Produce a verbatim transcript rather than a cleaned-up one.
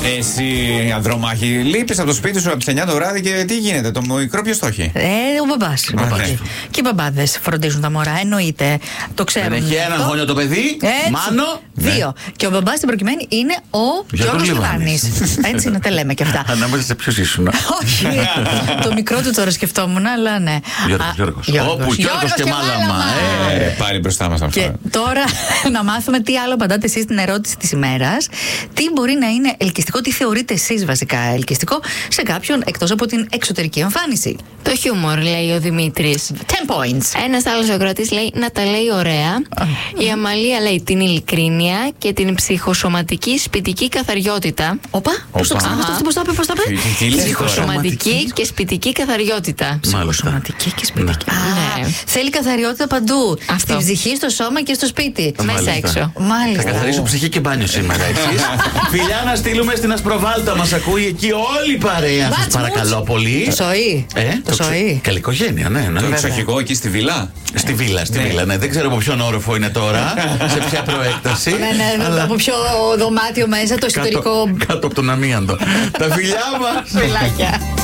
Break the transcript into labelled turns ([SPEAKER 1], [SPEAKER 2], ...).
[SPEAKER 1] Εσύ, Ανδρομάχη, λείπεις από το σπίτι σου από τις εννιά το βράδυ και τι γίνεται, το μικρό ποιος το έχει?
[SPEAKER 2] Ε, ο μπαμπάς.
[SPEAKER 1] Ναι.
[SPEAKER 2] Και οι μπαμπάδες φροντίζουν τα μωρά, εννοείται. Το ξέρουν.
[SPEAKER 3] Δεν έχει έναν γόνιο το παιδί,
[SPEAKER 2] Έτσι.
[SPEAKER 3] Μάνο.
[SPEAKER 2] Δύο. Ναι. Και ο μπαμπάς στην προκειμένη είναι ο Γιώργος Λιβάνης. Έτσι να τα λέμε και αυτά.
[SPEAKER 3] Ανάμεσα σε ποιος ήσουν?
[SPEAKER 2] Όχι. Το μικρό του τώρα σκεφτόμουν, αλλά ναι.
[SPEAKER 3] Γιώργος, Γιώργος. Όπου Γιώργος και Μάλαμα.
[SPEAKER 1] Ε, πάλι μπροστά μας αυτό.
[SPEAKER 2] Και τώρα να μάθουμε τι άλλο απαντάτε εσείς στην ερώτηση της ημέρας. Τι μπορεί να είναι ελκυστικό, τι θεωρείτε εσείς βασικά ελκυστικό σε κάποιον εκτός από την εξωτερική εμφάνιση?
[SPEAKER 4] Το χιούμορ, λέει ο Δημήτρης.
[SPEAKER 2] ten points.
[SPEAKER 4] Ένας άλλος ακροατής λέει να τα λέει ωραία. Η Αμαλία λέει την ειλικρίνεια και την ψυχοσωματική σπιτική καθαριότητα.
[SPEAKER 2] Όπα, πώς το
[SPEAKER 1] Όπα.
[SPEAKER 2] ξανά, αυτό πώς το είπε, πώς το είπε?
[SPEAKER 1] Τι- τι λες τώρα?
[SPEAKER 4] Ψυχοσωματική και σπιτική καθαριότητα.
[SPEAKER 2] Ψυχοσωματική και σπιτική. Α,
[SPEAKER 4] Ναι.
[SPEAKER 2] θέλει καθαριότητα παντού.
[SPEAKER 4] Αυτό.
[SPEAKER 2] Στην ψυχή, στο σώμα και στο σπίτι.
[SPEAKER 4] Μέσα
[SPEAKER 3] Μάλιστα.
[SPEAKER 4] έξω.
[SPEAKER 3] Θα
[SPEAKER 2] Μάλιστα.
[SPEAKER 3] καθαρίσω ψυχή και μπάνιο σήμερα, εσείς. Φιλιά να στείλουμε στην Ασπροβάλτα, μας ακούει εκεί όλη η παρέα. Σας
[SPEAKER 2] Μάτς,
[SPEAKER 3] παρακαλώ
[SPEAKER 2] μούτς.
[SPEAKER 3] πολύ.
[SPEAKER 2] Το σοή.
[SPEAKER 3] Ε,
[SPEAKER 2] Το σοή.
[SPEAKER 3] Καλή οικογένεια, ναι, ναι.
[SPEAKER 1] Το εξοχικό εκεί στη βίλα.
[SPEAKER 3] Στη βίλα, στη βίλα, ναι. Δεν ξέρω από ποιον όροφο είναι τώρα, σε ποια προέκταση.
[SPEAKER 2] Ναι, ναι,
[SPEAKER 3] αλλά
[SPEAKER 2] από ποιο δωμάτιο μέσα, το εσωτερικό.
[SPEAKER 3] Κάτω, κάτω από τον αμίαντο. Τα φιλιά μας.
[SPEAKER 2] Φιλάκια.